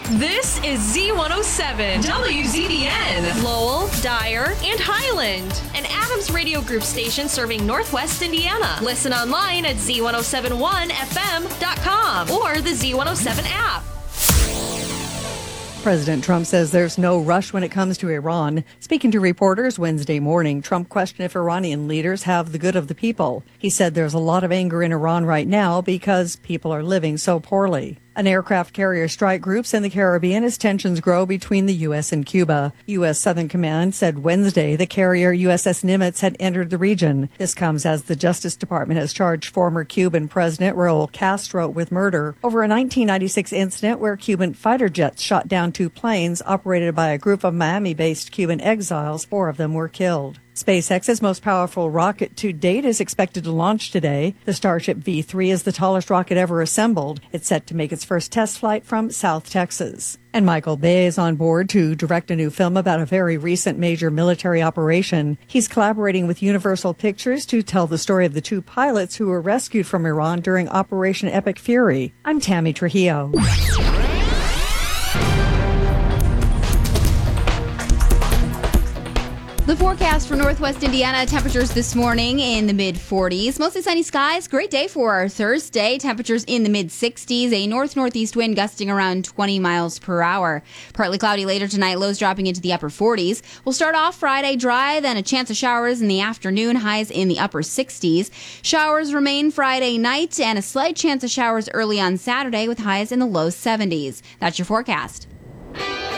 This is Z107, WZBN, Lowell, Dyer, and Highland, an Adams Radio Group station serving Northwest Indiana. Listen online at Z1071FM.com or the Z107 app. President Trump says there's no rush when it comes to Iran. Speaking to reporters Wednesday morning, Trump questioned if Iranian leaders have the good of the people. He said there's a lot of anger in Iran right now because people are living so poorly. An aircraft carrier strike groups in the Caribbean as tensions grow between the U.S. and Cuba. U.S. Southern Command said Wednesday the carrier USS Nimitz had entered the region. This comes as the Justice Department has charged former Cuban President Raul Castro with murder over a 1996 incident where Cuban fighter jets shot down 2 planes operated by a group of Miami-based Cuban exiles. 4 of them were killed. SpaceX's most powerful rocket to date is expected to launch today. The Starship V3 is the tallest rocket ever assembled. It's set to make its first test flight from South Texas. And Michael Bay is on board to direct a new film about a very recent major military operation. He's collaborating with Universal Pictures to tell the story of the 2 pilots who were rescued from Iran during Operation Epic Fury. I'm Tammy Trujillo. The forecast for Northwest Indiana, temperatures this morning in the mid-40s. Mostly sunny skies. Great day for our Thursday. Temperatures in the mid-60s. A north-northeast wind gusting around 20 miles per hour. Partly cloudy later tonight. Lows dropping into the upper 40s. We'll start off Friday dry, then a chance of showers in the afternoon. Highs in the upper 60s. Showers remain Friday night and a slight chance of showers early on Saturday with highs in the low 70s. That's your forecast.